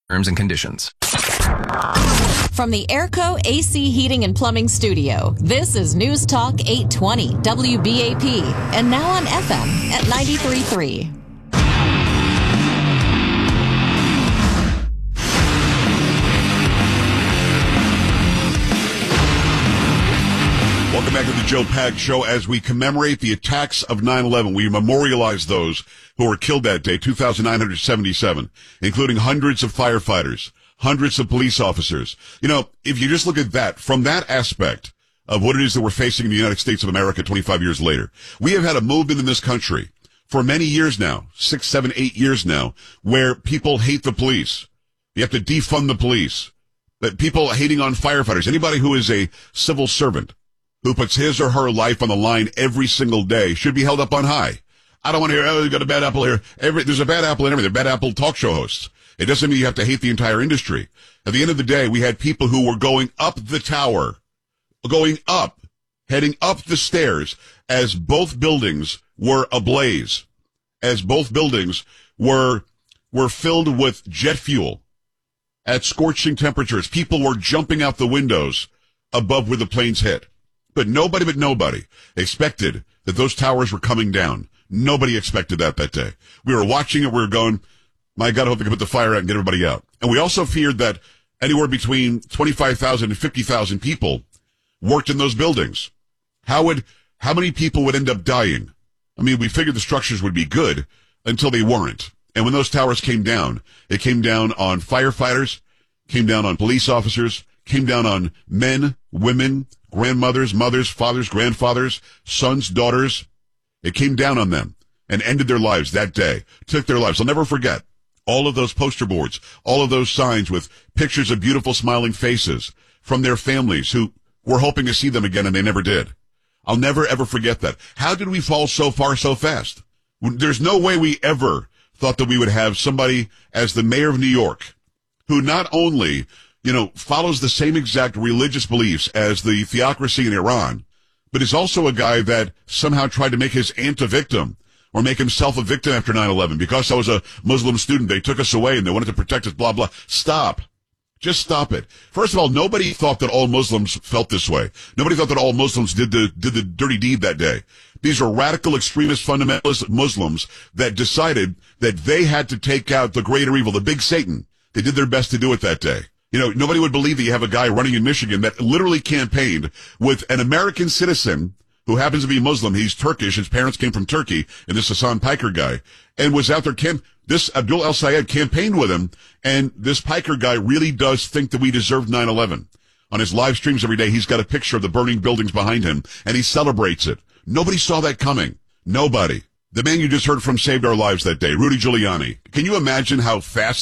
Terms and conditions. From the Airco AC Heating and Plumbing Studio, this is News Talk 820 WBAP, and now on FM at 93.3. Welcome back to the Joe Pags Show. As we commemorate the attacks of 9/11, we memorialize those who were killed that day, 2,977, including hundreds of firefighters, hundreds of police officers. You know, if you just look at that, from that aspect of what it is that we're facing in the United States of America 25 years later, we have had a movement in this country for many years now, 6, 7, 8 years now, where people hate the police. You have to defund the police. But people hating on firefighters, anybody who is a civil servant, who puts his or her life on the line every single day, should be held up on high. I don't want to hear, oh, you got a bad apple here. There's a bad apple in everything. They're bad apple talk show hosts. It doesn't mean you have to hate the entire industry. At the end of the day, we had people who were going up the tower, heading up the stairs as both buildings were ablaze, as both buildings were filled with jet fuel at scorching temperatures. People were jumping out the windows above where the planes hit. But nobody expected that those towers were coming down. Nobody expected that day. We were watching it. We were going, my God, I hope they can put the fire out and get everybody out. And we also feared that anywhere between 25,000 and 50,000 people worked in those buildings. How many people would end up dying? I mean, we figured the structures would be good until they weren't. And when those towers came down, it came down on firefighters, came down on police officers, came down on men, women, grandmothers, mothers, fathers, grandfathers, sons, daughters. It came down on them and ended their lives that day, took their lives. I'll never forget all of those poster boards, all of those signs with pictures of beautiful smiling faces from their families who were hoping to see them again and they never did. I'll never ever forget that. How did we fall so far so fast? There's no way we ever thought that we would have somebody as the mayor of New York who not only follows the same exact religious beliefs as the theocracy in Iran, but is also a guy that somehow tried to make his aunt a victim or make himself a victim after 9/11. Because I was a Muslim student, they took us away and they wanted to protect us, blah, blah. Stop. Just stop it. First of all, nobody thought that all Muslims felt this way. Nobody thought that all Muslims did the dirty deed that day. These are radical, extremist, fundamentalist Muslims that decided that they had to take out the greater evil, the big Satan. They did their best to do it that day. Nobody would believe that you have a guy running in Michigan that literally campaigned with an American citizen who happens to be Muslim. He's Turkish. His parents came from Turkey, and this Hassan Piker guy, and was out there. This Abdul El-Sayed campaigned with him, and this Piker guy really does think that we deserved 9/11. On his live streams every day, he's got a picture of the burning buildings behind him, and he celebrates it. Nobody saw that coming. Nobody. The man you just heard from saved our lives that day, Rudy Giuliani. Can you imagine how fast